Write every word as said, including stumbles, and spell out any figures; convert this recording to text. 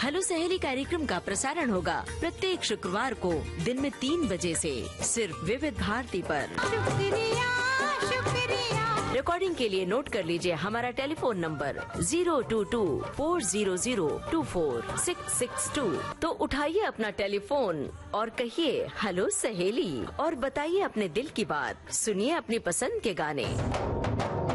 Hello सहेली कार्यक्रम का प्रसारण होगा प्रत्येक शुक्रवार को दिन में तीन बजे से सिर्फ विविध भारती पर। शुक्रिया शुक्रिया। रिकॉर्डिंग के लिए नोट कर लीजिए हमारा telephone number zero to to four zero zero to four six six to. तो उठाइए अपना टेलीफोन और कहिए हेलो सहेली और बताइए अपने दिल की बात। सुनिए अपनी पसंद के गाने।